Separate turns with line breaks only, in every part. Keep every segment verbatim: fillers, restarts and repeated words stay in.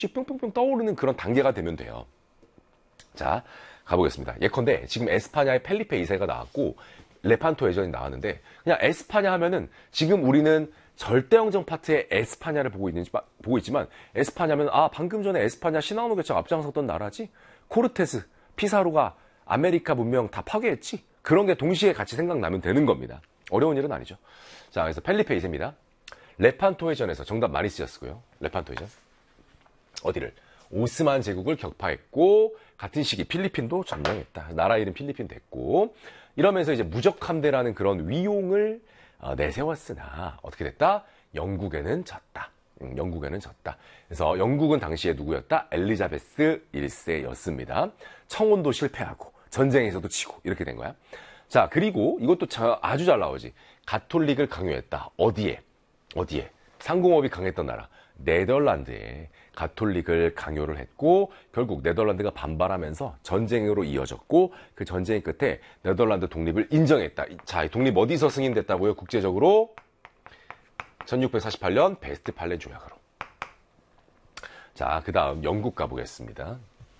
뿅뿅뿅 떠오르는 그런 단계가 되면 돼요. 자, 가보겠습니다. 예컨대 지금 에스파냐의 펠리페 이 세가 나왔고 레판토 회전이 나왔는데, 그냥 에스파냐 하면은 지금 우리는 절대왕정 파트의 에스파냐를 보고 있는 보고 있지만, 에스파냐면 아 방금 전에 에스파냐 신항로 개척 앞장섰던 나라지, 코르테스, 피사로가 아메리카 문명 다 파괴했지, 그런 게 동시에 같이 생각나면 되는 겁니다. 어려운 일은 아니죠. 자, 그래서 펠리페 이 세입니다. 레판토 회전에서 정답 많이 쓰였고요. 레판토 회전 어디를? 오스만 제국을 격파했고, 같은 시기 필리핀도 점령했다. 나라 이름 필리핀 됐고, 이러면서 이제 무적함대라는 그런 위용을 어, 내세웠으나 어떻게 됐다? 영국에는 졌다. 음, 영국에는 졌다. 그래서 영국은 당시에 누구였다? 엘리자베스 일 세였습니다. 청혼도 실패하고 전쟁에서도 지고 이렇게 된 거야. 자, 그리고 이것도 자, 아주 잘 나오지. 가톨릭을 강요했다. 어디에? 어디에? 상공업이 강했던 나라. 네덜란드에 가톨릭을 강요를 했고, 결국 네덜란드가 반발하면서 전쟁으로 이어졌고, 그 전쟁 끝에 네덜란드 독립을 인정했다. 자, 독립 어디서 승인됐다고요? 국제적으로 천육백사십팔 년 베스트팔렌 조약으로. 자, 그 다음 영국 가보겠습니다.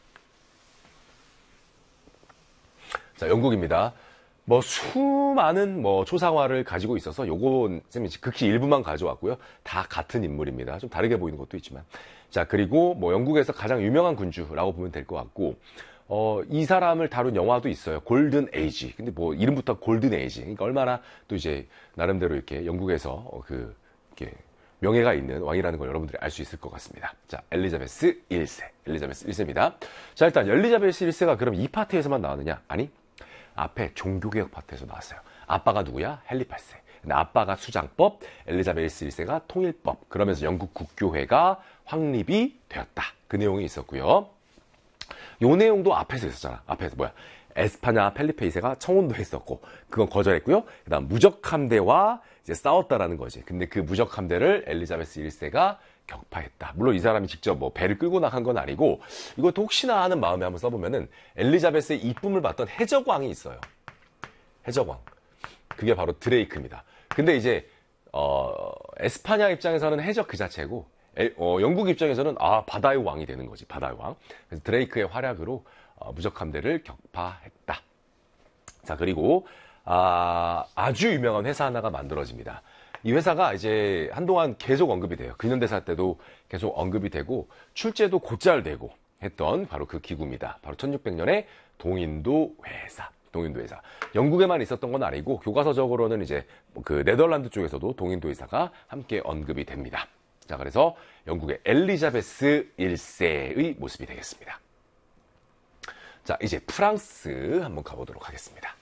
자, 영국입니다. 뭐 수많은 뭐 초상화를 가지고 있어서 요건 쌤이 극히 일부만 가져왔고요. 다 같은 인물입니다. 좀 다르게 보이는 것도 있지만. 자, 그리고 뭐 영국에서 가장 유명한 군주라고 보면 될 것 같고, 어, 이 사람을 다룬 영화도 있어요. 골든 에이지. 근데 뭐 이름부터 골든 에이지. 그러니까 얼마나 또 이제 나름대로 이렇게 영국에서 어, 그 이렇게 명예가 있는 왕이라는 걸 여러분들이 알 수 있을 것 같습니다. 자, 엘리자베스 일 세. 엘리자베스 일 세입니다. 자, 일단 엘리자베스 일 세가 그럼 이 파트에서만 나왔느냐? 아니. 앞에 종교개혁 파트에서 나왔어요. 아빠가 누구야? 헨리 팔 세. 근데 아빠가 수장법, 엘리자베스 일 세가 통일법. 그러면서 영국 국교회가 확립이 되었다. 그 내용이 있었고요. 요 내용도 앞에서 있었잖아. 앞에서 뭐야? 에스파냐 펠리페 이 세가 청혼도 했었고, 그건 거절했고요. 그 다음 무적함대와 이제 싸웠다라는 거지. 근데 그 무적함대를 엘리자베스 일 세가 격파했다. 물론 이 사람이 직접 뭐 배를 끌고 나간 건 아니고, 이것도 혹시나 하는 마음에 한번 써보면은 엘리자베스의 이쁨을 받던 해적왕이 있어요. 해적왕. 그게 바로 드레이크입니다. 근데 이제 어, 에스파냐 입장에서는 해적 그 자체고, 에, 어, 영국 입장에서는 아 바다의 왕이 되는 거지. 바다의 왕. 그래서 드레이크의 활약으로 어, 무적함대를 격파했다. 자, 그리고 아, 아주 유명한 회사 하나가 만들어집니다. 이 회사가 이제 한동안 계속 언급이 돼요. 근현대사 때도 계속 언급이 되고, 출제도 곧잘 되고 했던 바로 그 기구입니다. 바로 천육백 년에 동인도 회사. 동인도 회사. 영국에만 있었던 건 아니고, 교과서적으로는 이제 그 네덜란드 쪽에서도 동인도 회사가 함께 언급이 됩니다. 자, 그래서 영국의 엘리자베스 일 세의 모습이 되겠습니다. 자, 이제 프랑스 한번 가보도록 하겠습니다.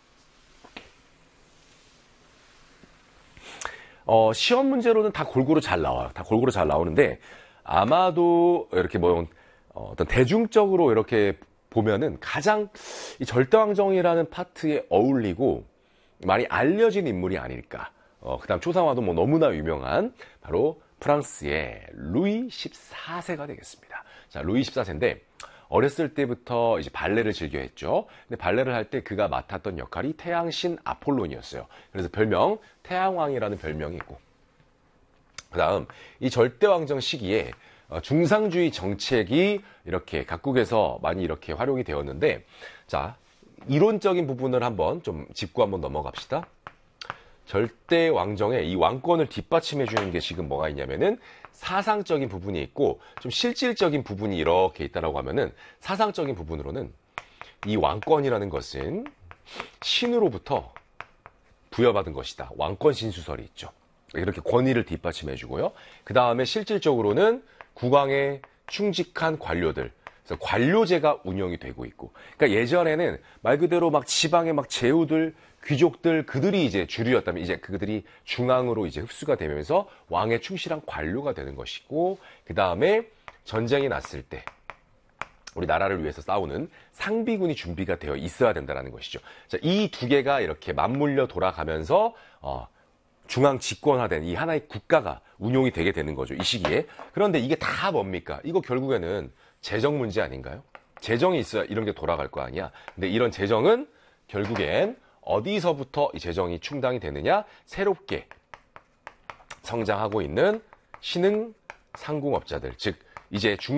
어, 시험 문제로는 다 골고루 잘 나와요. 다 골고루 잘 나오는데, 아마도 이렇게 뭐 어, 어떤 대중적으로 이렇게 보면은 가장 이 절대왕정이라는 파트에 어울리고 많이 알려진 인물이 아닐까. 어, 그 다음 초상화도 뭐 너무나 유명한 바로 프랑스의 루이 십사 세가 되겠습니다. 자, 루이 십사 세인데 어렸을 때부터 이제 발레를 즐겨 했죠. 근데 발레를 할 때 그가 맡았던 역할이 태양신 아폴론이었어요. 그래서 별명 태양왕이라는 별명이 있고, 그 다음 이 절대왕정 시기에 중상주의 정책이 이렇게 각국에서 많이 이렇게 활용이 되었는데, 자, 이론적인 부분을 한번 좀 짚고 한번 넘어갑시다. 절대 왕정의 이 왕권을 뒷받침해 주는 게 지금 뭐가 있냐면은 사상적인 부분이 있고, 좀 실질적인 부분이 이렇게 있다라고 하면은, 사상적인 부분으로는 이 왕권이라는 것은 신으로부터 부여받은 것이다. 왕권 신수설이 있죠. 이렇게 권위를 뒷받침해 주고요. 그 다음에 실질적으로는 국왕에 충직한 관료들, 그래서 관료제가 운영이 되고 있고, 그러니까 예전에는 말 그대로 막 지방의 막 제후들, 귀족들, 그들이 이제 주류였다면, 이제 그들이 중앙으로 이제 흡수가 되면서 왕에 충실한 관료가 되는 것이고, 그 다음에 전쟁이 났을 때 우리 나라를 위해서 싸우는 상비군이 준비가 되어 있어야 된다는 것이죠. 자, 이 두 개가 이렇게 맞물려 돌아가면서 어, 중앙 집권화된 이 하나의 국가가 운용이 되게 되는 거죠, 이 시기에. 그런데 이게 다 뭡니까? 이거 결국에는 재정 문제 아닌가요? 재정이 있어야 이런 게 돌아갈 거 아니야. 근데 이런 재정은 결국엔 어디서부터 이 재정이 충당이 되느냐? 새롭게 성장하고 있는 신흥 상공업자들, 즉 이제 중